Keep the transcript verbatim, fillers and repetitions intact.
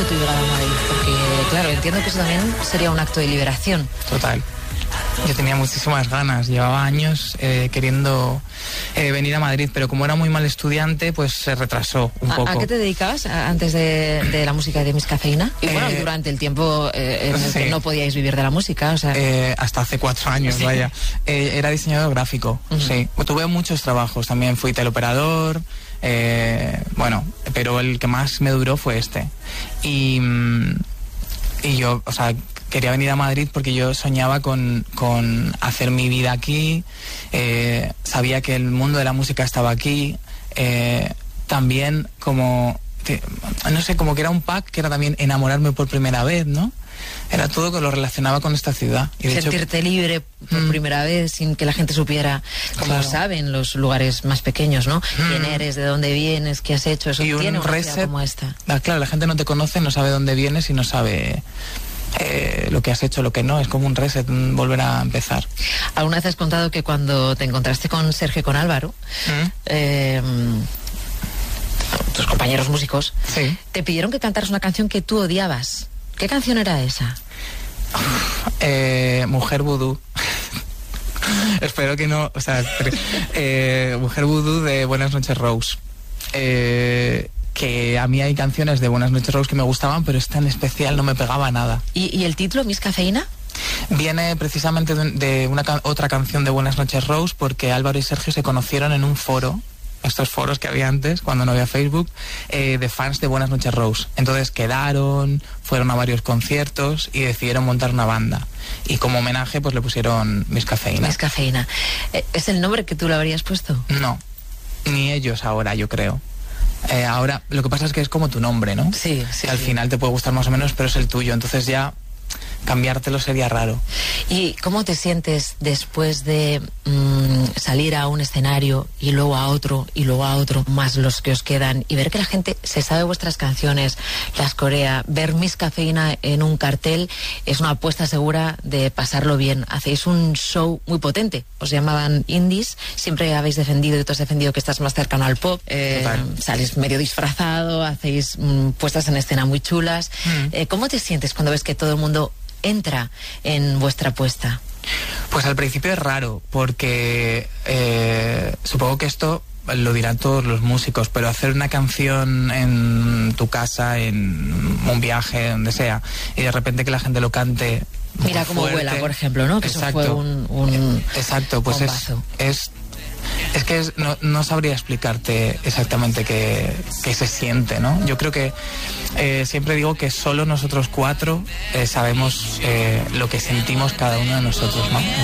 fue tu llegada a Madrid? Porque, claro, entiendo que eso también sería un acto de liberación. Total. Yo tenía muchísimas ganas, llevaba años eh, queriendo eh, venir a Madrid, pero como era muy mal estudiante, pues se retrasó un ¿A, poco. ¿A qué te dedicabas antes de, de la música de Miss Cafeína? Y bueno, Eh, durante el tiempo eh, en el sí. que no podíais vivir de la música, o sea... Eh, hasta hace cuatro años, Sí. vaya. Eh, era diseñador gráfico, Uh-huh. sí. Tuve muchos trabajos, también fui teleoperador, eh, bueno, pero el que más me duró fue este. Y, mm, y yo, o sea... quería venir a Madrid porque yo soñaba con, con hacer mi vida aquí, eh, sabía que el mundo de la música estaba aquí, eh, también como, que, no sé, como que era un pack que era también enamorarme por primera vez, ¿no? Era todo que lo relacionaba con esta ciudad. Y de sentirte hecho, libre por mm, primera vez sin que la gente supiera, como claro. saben los lugares más pequeños, ¿no? Mm. Quién eres, de dónde vienes, qué has hecho, eso y tiene un una ciudad reset, como esta. ah, claro, la gente no te conoce, no sabe dónde vienes y no sabe... Eh, lo que has hecho, lo que no, es como un reset, volver a empezar. Alguna vez has contado que cuando te encontraste con Sergio y con Álvaro, ¿Mm? eh, tus compañeros músicos, Sí. te pidieron que cantaras una canción que tú odiabas. ¿Qué canción era esa? Eh, Mujer Vudú. Espero que no, o sea, pero, eh, Mujer Vudú de Buenas noches Rose. Eh, que a mí hay canciones de Buenas noches Rose que me gustaban, pero esta en especial no me pegaba nada. ¿Y, y el título, Miss Cafeína? Viene precisamente de, de una can- otra canción de Buenas noches Rose, porque Álvaro y Sergio se conocieron en un foro, estos foros que había antes, cuando no había Facebook, eh, de fans de Buenas noches Rose. Entonces quedaron, fueron a varios conciertos y decidieron montar una banda. Y como homenaje, pues le pusieron Miss Cafeína. Miss Cafeína. Eh, ¿Es el nombre que tú le habrías puesto? No, ni ellos ahora, yo creo. Eh, ahora, lo que pasa es que es como tu nombre, ¿no? Sí, sí. Al sí. final te puede gustar más o menos, pero es el tuyo. Entonces ya cambiártelo sería raro. ¿Y cómo te sientes después de mmm, salir a un escenario y luego a otro y luego a otro, más los que os quedan, y ver que la gente se sabe vuestras canciones, las corea? Ver Miss Cafeína en un cartel es una apuesta segura de pasarlo bien. Hacéis un show muy potente. Os llamaban indies, siempre habéis defendido y tú has defendido que estás más cercano al pop. Eh, sales medio disfrazado, hacéis mmm, puestas en escena muy chulas. Mm. Eh, ¿Cómo te sientes cuando ves que todo el mundo entra en vuestra apuesta? Pues al principio es raro, porque eh, supongo que esto lo dirán todos los músicos, pero hacer una canción en tu casa, en un viaje, donde sea, y de repente que la gente lo cante. Mira cómo vuela, por ejemplo, ¿no? Que exacto, eso fue un, un exacto, pues es, es es que es, no, no sabría explicarte exactamente qué, qué se siente, ¿no? Yo creo que eh, siempre digo que solo nosotros cuatro eh, sabemos eh, lo que sentimos cada uno de nosotros, ¿no?